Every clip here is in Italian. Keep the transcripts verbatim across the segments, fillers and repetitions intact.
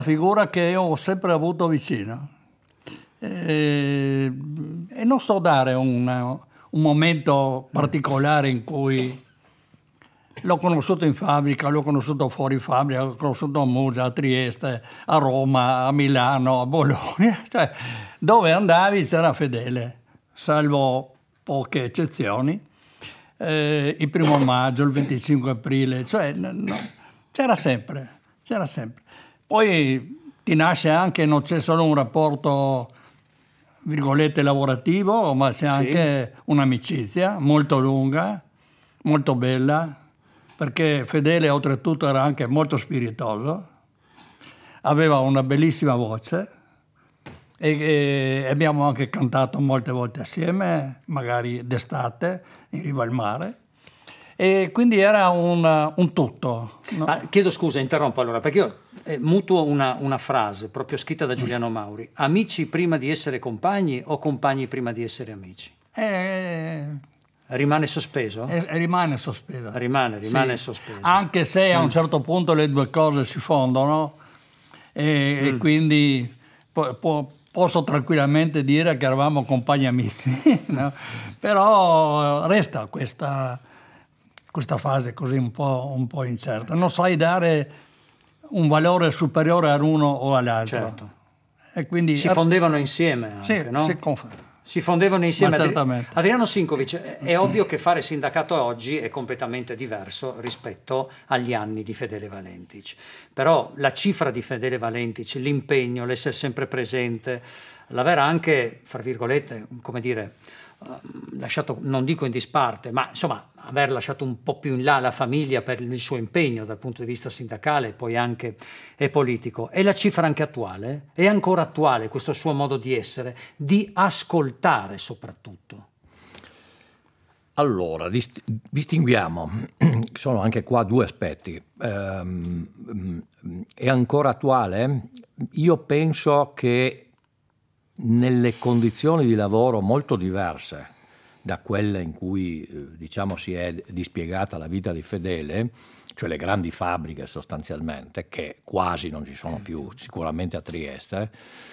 figura che io ho sempre avuto vicino e, e non so dare una, un momento particolare in cui l'ho conosciuto in fabbrica, l'ho conosciuto fuori fabbrica, l'ho conosciuto a Muggia, a Trieste, a Roma, a Milano, a Bologna, cioè dove andavi c'era Fedele, salvo poche eccezioni, eh, il primo maggio, il venticinque aprile, cioè no, c'era sempre, c'era sempre. Poi ti nasce anche, non c'è solo un rapporto, virgolette, lavorativo, ma c'è anche sì. un'amicizia molto lunga, molto bella, perché Fedele oltretutto era anche molto spiritoso, aveva una bellissima voce e, e abbiamo anche cantato molte volte assieme, magari d'estate, in riva al mare. E quindi era un, un tutto. No? Ah, chiedo scusa, interrompo allora, perché io eh, mutuo una, una frase proprio scritta da Giuliano Mauri. Amici prima di essere compagni o compagni prima di essere amici? Eh, rimane sospeso? Eh, rimane sospeso. Rimane, rimane sì. sospeso. Anche se a un mm. certo punto le due cose si fondono e, mm. e quindi po- po- posso tranquillamente dire che eravamo compagni amici, no? Però resta questa... questa fase così un po', un po' incerta. Non sai dare un valore superiore all'uno o all'altro. Certo. E quindi si fondevano insieme anche, sì, no? Si, conf- si fondevano insieme. Ma certamente. Adriano Sinkovic, è ovvio che fare sindacato oggi è completamente diverso rispetto agli anni di Fedele Valentic. Però la cifra di Fedele Valentic, l'impegno, l'essere sempre presente, l'aver anche, fra virgolette, come dire, lasciato, non dico in disparte, ma insomma aver lasciato un po' più in là la famiglia per il suo impegno dal punto di vista sindacale e poi anche e politico. È la cifra anche attuale? È ancora attuale questo suo modo di essere, di ascoltare soprattutto? Allora, dist- distinguiamo, sono anche qua due aspetti. Ehm, è ancora attuale? Io penso che nelle condizioni di lavoro molto diverse da quelle in cui eh, diciamo si è dispiegata la vita di Fedele, cioè le grandi fabbriche sostanzialmente, che quasi non ci sono più, sicuramente a Trieste,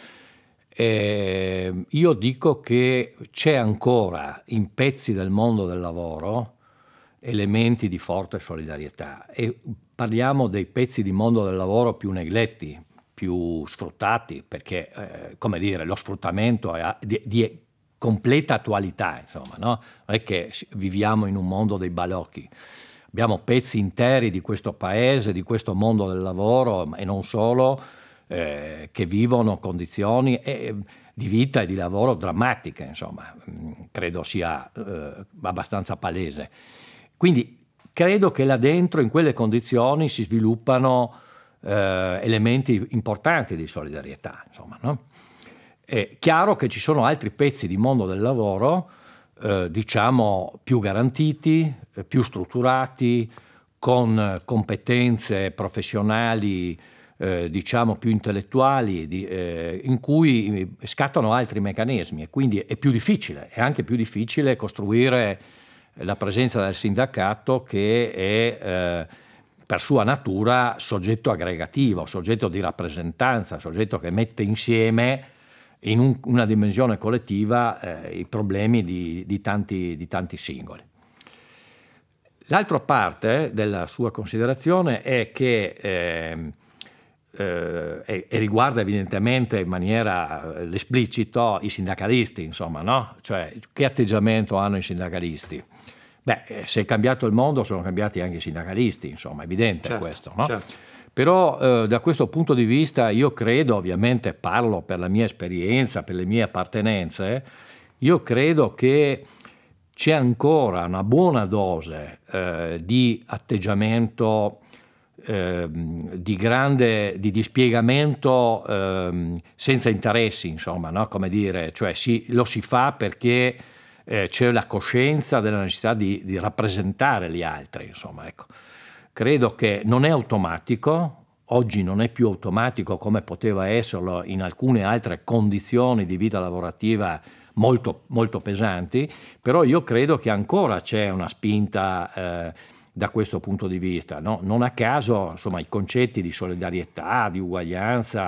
eh, io dico che c'è ancora in pezzi del mondo del lavoro elementi di forte solidarietà e parliamo dei pezzi di mondo del lavoro più negletti, più sfruttati, perché eh, come dire, lo sfruttamento è di, di completa attualità, insomma, no? Non è che viviamo in un mondo dei balocchi, abbiamo pezzi interi di questo paese, di questo mondo del lavoro e non solo, eh, che vivono condizioni eh, di vita e di lavoro drammatiche, insomma, credo sia eh, abbastanza palese. Quindi credo che là dentro, in quelle condizioni, si sviluppano Eh, elementi importanti di solidarietà, insomma, no? È chiaro che ci sono altri pezzi di mondo del lavoro, eh, diciamo, più garantiti, eh, più strutturati, con competenze professionali, eh, diciamo, più intellettuali, di, eh, in cui scattano altri meccanismi e quindi è più difficile, è anche più difficile costruire la presenza del sindacato che è eh, per sua natura soggetto aggregativo, soggetto di rappresentanza, soggetto che mette insieme in un, una dimensione collettiva eh, i problemi di, di, tanti, di tanti singoli. L'altra parte della sua considerazione è che, eh, eh, e, e riguarda evidentemente in maniera esplicita i sindacalisti, insomma, no? Cioè, che atteggiamento hanno i sindacalisti? Beh, se è cambiato il mondo sono cambiati anche i sindacalisti, insomma, è evidente certo, questo, no? Certo. Però eh, da questo punto di vista io credo, ovviamente parlo per la mia esperienza, per le mie appartenenze, io credo che c'è ancora una buona dose eh, di atteggiamento, eh, di grande, di dispiegamento eh, senza interessi, insomma, no? Come dire, cioè si, lo si fa perché Eh, c'è la coscienza della necessità di, di rappresentare gli altri, insomma, ecco. Credo che non è automatico, oggi non è più automatico come poteva esserlo in alcune altre condizioni di vita lavorativa molto, molto pesanti, però io credo che ancora c'è una spinta eh, da questo punto di vista, no? Non a caso, insomma, i concetti di solidarietà, di uguaglianza,